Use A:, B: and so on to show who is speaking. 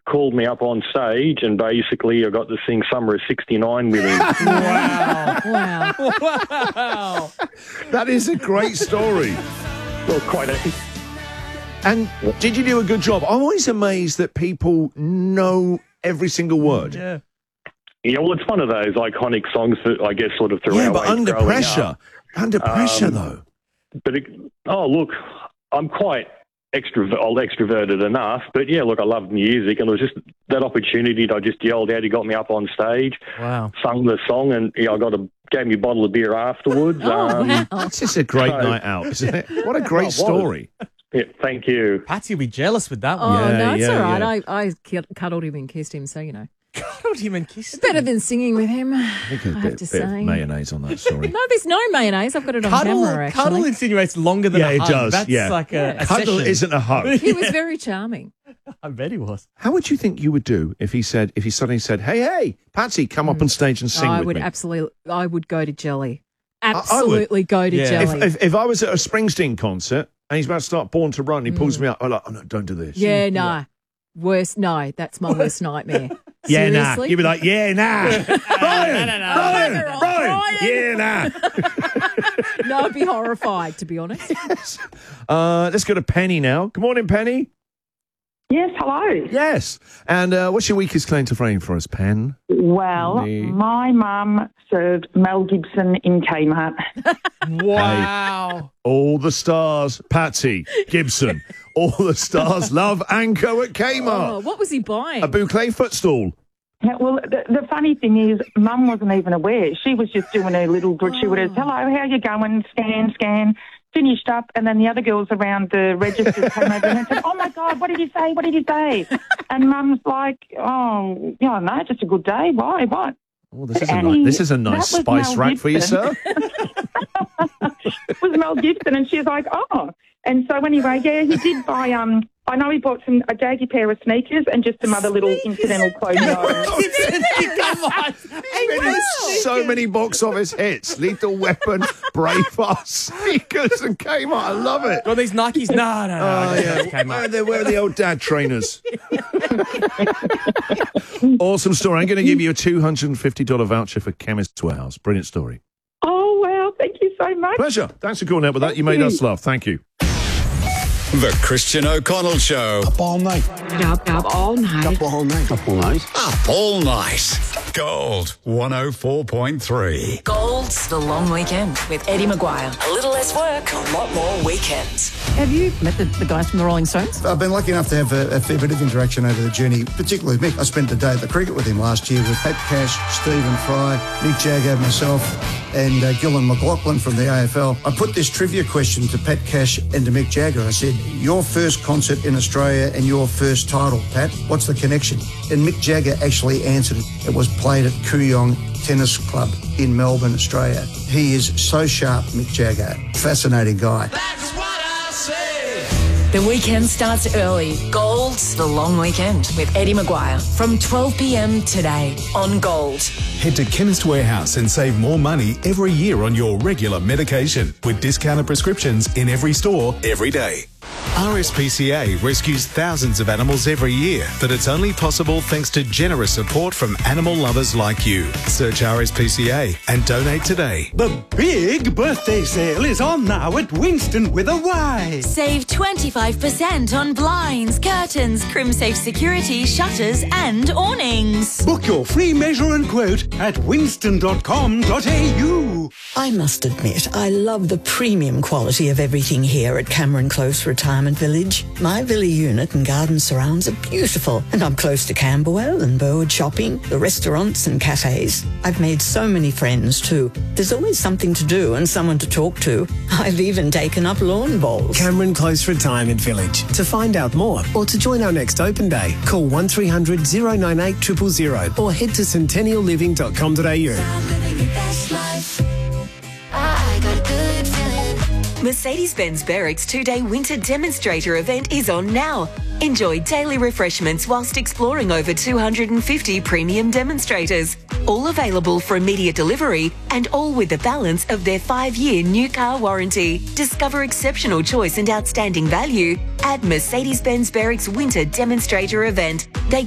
A: called me up on stage, and basically I got to sing Summer of '69 with him.
B: Wow.
C: That is a great story.
A: Well, quite a...
C: And did you do a good job? I'm always amazed that people know every single word.
B: Yeah.
A: Yeah, well, it's one of those iconic songs that I guess sort of throughout.
C: Yeah, but under pressure. Under pressure, though.
A: But, look, I'm quite extroverted enough. But, yeah, look, I love music, and it was just that opportunity that I just yelled out. He got me up on stage, sung the song, and gave me a bottle of beer afterwards.
C: Wow. This is a great night out, isn't it? What a great story.
A: Yeah, thank you.
B: Patsy will be jealous with that
D: Oh,
B: one.
D: no, it's all right. I cuddled him and kissed him, so, you know.
B: Cuddled him and kissed him.
D: Better than singing with him, I
C: think a
D: have to
C: bit of
D: say.
C: mayonnaise on that story.
D: No, there's no mayonnaise. I've got it on camera, actually.
B: Cuddle insinuates longer than a hug.
C: it does.
B: That's like a
C: Cuddle
B: session.
C: isn't a hug.
D: He was very charming.
B: I bet he was.
C: How would you think you would do if he suddenly said, hey, Patsy, come up on stage and sing with me?
D: I would go to Jelly. Absolutely go to Jelly.
C: If I was at a Springsteen concert and he's about to start Born to Run, he pulls me up, I'm like, oh, no, don't do this.
D: Yeah, no. That's my worst nightmare.
C: Yeah, nah.
D: Seriously?
C: You'd be like, yeah, nah. Brian, yeah, nah.
D: No, I'd be horrified, to be honest.
C: Let's go to Penny now. Good morning, Penny.
E: Yes, hello.
C: Yes. And what's your weakest claim to fame for us, Pen?
E: Well, my mum served Mel Gibson in Kmart.
B: Wow.
C: Hey, all the stars, Patsy, Gibson, all the stars love Anko at Kmart.
D: Oh, what was he buying?
C: A boucle footstool.
E: Yeah, well, the funny thing is, Mum wasn't even aware. She was just doing her little gratuitous, hello, how you going, scan, finished up, and then the other girls around the registers came over and said, oh, my God, what did you say? And Mum's like, oh, yeah, no, just a good day. Why, what?
C: Oh, this is a nice spice rack for you, sir.
E: It was Mel Gibson, and she was like, oh. And so anyway, yeah, he did buy, I know he bought a daggy pair of sneakers and just some other little incidental clothing items.
C: So many box office hits. Lethal Weapon, Braveheart, sneakers and Kmart. I love it.
B: Got these Nikes? No.
C: Where are the old dad trainers? Awesome story. I'm going to give you a $250 voucher for Chemist's Warehouse. Brilliant story.
E: Oh, wow. Thank you so much.
C: Pleasure. Thanks for calling out with that. You made us laugh. Thank you.
F: The Christian O'Connell Show.
G: Up all night.
H: Up all night.
G: Up all night. Up all night.
F: Up all night. Gold 104.3.
I: Gold's The Long Weekend with Eddie Maguire. A little less work, a lot more weekends.
H: Have you met the guys from the Rolling Stones?
G: I've been lucky enough to have a fair bit of interaction over the journey, particularly with Mick. I spent the day at the cricket with him last year with Pat Cash, Stephen Fry, Mick Jagger, myself, and Gillan McLaughlin from the AFL. I put this trivia question to Pat Cash and to Mick Jagger. I said, your first concert in Australia and your first title, Pat, what's the connection? And Mick Jagger actually answered it. It was played at Kooyong Tennis Club in Melbourne, Australia. He is so sharp, Mick Jagger. Fascinating guy.
I: That's what I say. The weekend starts early. Gold's The Long Weekend with Eddie Maguire from 12 p.m. today on Gold.
J: Head to Chemist Warehouse and save more money every year on your regular medication with discounted prescriptions in every store, every day. RSPCA rescues thousands of animals every year, but it's only possible thanks to generous support from animal lovers like you. Search RSPCA and donate today.
K: The big birthday sale is on now at Winston with a Y.
L: Save 25% on blinds, curtains, CrimSafe security, shutters and awnings.
K: Book your free measure and quote at winston.com.au.
M: I must admit, I love the premium quality of everything here at Cameron Close Retirement Village. My villa unit and garden surrounds are beautiful, and I'm close to Camberwell and Burwood Shopping, the restaurants and cafes. I've made so many friends too. There's always something to do and someone to talk to. I've even taken up lawn bowls.
N: Cameron Close Retirement Village. To find out more or to join our next open day, call 1300 098 000 or head to centennialliving.com.au.
I: Mercedes-Benz Berwick's 2-day winter demonstrator event is on now. Enjoy daily refreshments whilst exploring over 250 premium demonstrators. All available for immediate delivery and all with the balance of their 5-year new car warranty. Discover exceptional choice and outstanding value at Mercedes-Benz Berwick's winter demonstrator event. They